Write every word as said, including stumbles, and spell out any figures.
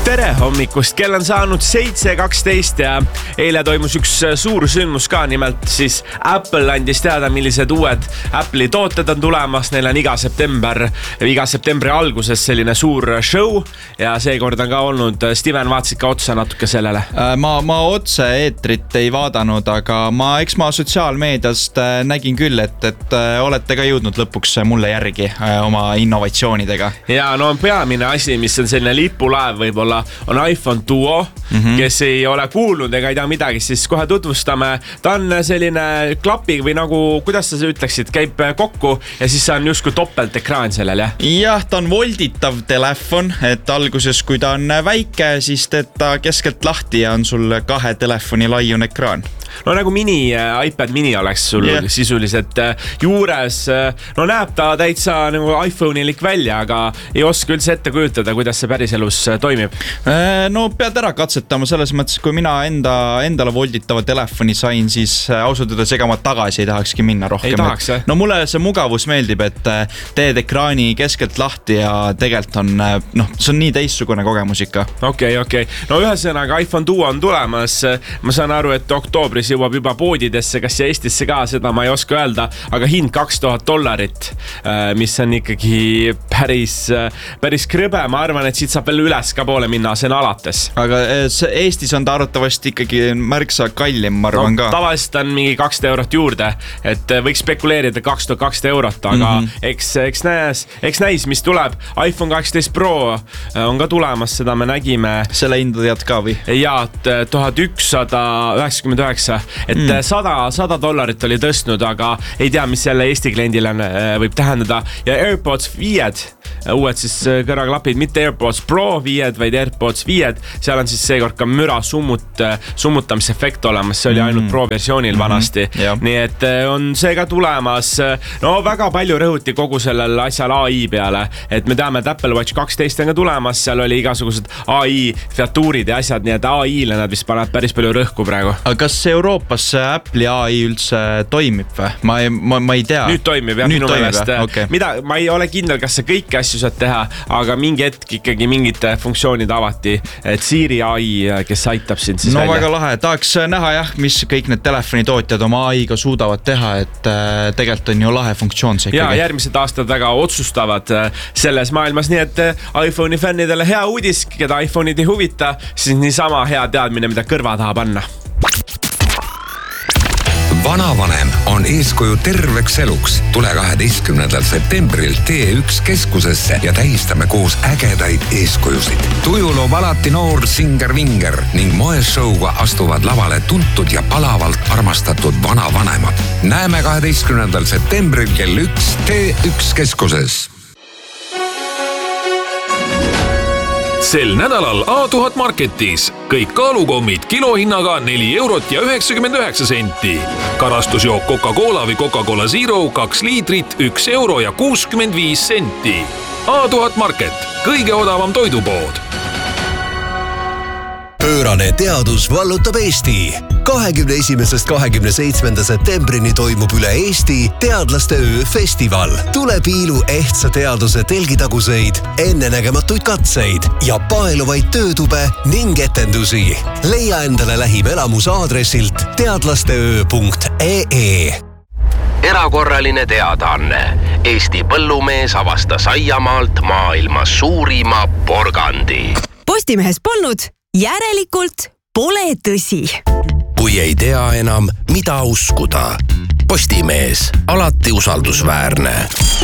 Tere hommikust, kell on saanud seitse kaksteist ja eile toimus üks suur sündmus ka, nimelt siis Apple andis teada, millised uued Apple'i tooted on tulemas. Neil on iga september, iga septembri alguses selline suur show ja seekord on ka olnud. Steven, vaatasid ka otsa natuke sellele? Ma, ma otse eetrit ei vaadanud, aga ma, eks ma sotsiaalmeediast nägin küll, et, et olete ka jõudnud lõpuks mulle järgi oma innovatsioonidega. Ja no peamine asi, mis on selline lipulaev võib-olla, on iPhone Duo, mm-hmm. kes ei ole kuulnud ega ei tea midagi, siis kohe tutvustame. Ta on selline klapi või nagu, kuidas sa ütleksid, käib kokku ja siis on justkui topelt ekraan sellel, jah? Jah, ta on volditav telefon, et alguses, kui ta on väike, siis teed ta keskelt lahti ja on sul kahe telefoni laiun ekraan. No nagu mini, iPad mini oleks sul yeah. sisuliselt juures. No näeb ta täitsa nagu iPhone'ilik välja, aga ei oska üldse ette kujutada, kuidas see päriselus toimib. No pead ära katsetama selles mõttes, kui mina enda, endale volditava telefoni sain, siis ausalt öeldes ega ma tagasi ei tahakski minna rohkem. Ei tahaks, jah? No mulle see mugavus meeldib, et teed ekraani keskelt lahti ja tegelikult on, noh, see on nii teistsugune kogemus ikka. Okei, okay, okei. Okay. No ühesõnaga iPhone Duo on tulemas. Ma saan aru, et oktoobris jõuab juba poodidesse, kas ja Eestisse ka, seda ma ei oska öelda, aga hind kaks tuhat dollarit, mis on ikkagi päris, päris krõbe. Ma arvan, et siit saab veel üles ka poole minna, see on alates. Aga Eestis on ta arvatavasti ikkagi märksa kallim, ma arvan no, ka. Tavaliselt on mingi kakssada eurot juurde, et võiks spekuleerida kaks tuhat kakssada eurot, aga mm-hmm. eks, eks, näis, eks näis, mis tuleb. iPhone kaksteist Pro on ka tulemas, seda me nägime. Selle hinda tead ka või? Ja, tuhat ükssada üheksakümmend üheksa. Et mm. sada, sada dollarit oli tõstnud, aga ei tea, mis jälle Eesti kliendile võib tähendada. Ja AirPods viied, uued siis kõrvaklapid, mitte AirPods Pro viied, vaid AirPods viied. Seal on siis seekord ka müra summut, summutamisefekt olemas. See oli ainult Pro versioonil vanasti. Mm-hmm. Yeah. Nii et on see ka tulemas. No väga palju rõhuti kogu sellel asjal A I peale. Et me teame, et Apple Watch kaksteist on ka tulemas. Seal oli igasugused A I featuurid ja asjad, nii et A I-le nad vist paneb päris palju rõhku praegu. Aga kas Euroopas Apple'i A I üldse toimib või? Ma ei, ma, ma ei tea. Nüüd toimib, jah, minu meelest. Okay. Mida, ma ei ole kindel, kas see kõiki asju saad teha, aga mingi hetk ikkagi mingid funktsioonid avati. Et Siri A I, kes aitab sind siis no, välja. No väga lahe. Tahaks näha, jah, mis kõik need telefonitootjad oma A I-ga suudavad teha, et äh, tegelikult on ju lahe funktsioon see ikkagi. Ja järgmised aastad väga otsustavad selles maailmas, nii et iPhone'i fännidele hea uudis, keda iPhone'id ei huvita, siis niisama hea teadmine, mida kõrva taha panna. Vanavanem on eeskuju terveks eluks. Tule kaheteistkümnendal septembril T üks keskusesse ja tähistame koos ägedaid eeskujusid. Tuju loob alati noor singer-vinger ning moeshowga astuvad lavale tuntud ja palavalt armastatud vanavanemad. Näeme kaheteistkümnendal septembril kell üks T üks keskuses. Sel nädalal A tuhat Marketis kõik kaalukommid kilohinnaga neli eurot ja üheksakümmend üheksa senti. Karastusjook Coca-Cola või Coca-Cola Zero kaks liitrit üks euro ja kuuskümmend viis senti. A tuhat Market, kõige odavam toidupood. Pöörane teadus vallutab Eesti. kahekümne esimesest kahekümne seitsmenda septembrini toimub üle Eesti teadlaste öö festival. Tule piilu ehtsa teaduse telgitaguseid, ennenägematuid katseid ja paeluvaid töötube ning etendusi. Leia endale lähim elamus aadressilt teadlasteöö punkt ee. Erakorraline teadaanne. Eesti põllumees avastas aiamaalt maailma suurima porgandi. Postimehes polnud, järelikult pole tõsi. Kui ei tea enam, mida uskuda. Postimees, alati usaldusväärne.